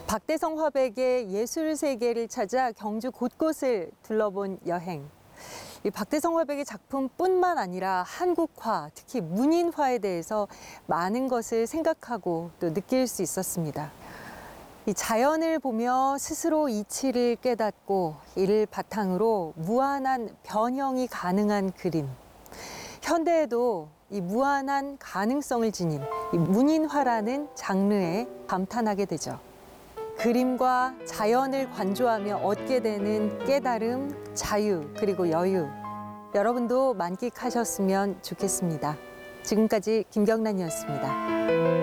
박대성 화백의 예술 세계를 찾아 경주 곳곳을 둘러본 여행. 이 박대성 화백의 작품뿐만 아니라 한국화, 특히 문인화에 대해서 많은 것을 생각하고 또 느낄 수 있었습니다. 이 자연을 보며 스스로 이치를 깨닫고 이를 바탕으로 무한한 변형이 가능한 그림. 현대에도 이 무한한 가능성을 지닌 이 문인화라는 장르에 감탄하게 되죠. 그림과 자연을 관조하며 얻게 되는 깨달음, 자유, 그리고 여유. 여러분도 만끽하셨으면 좋겠습니다. 지금까지 김경란이었습니다.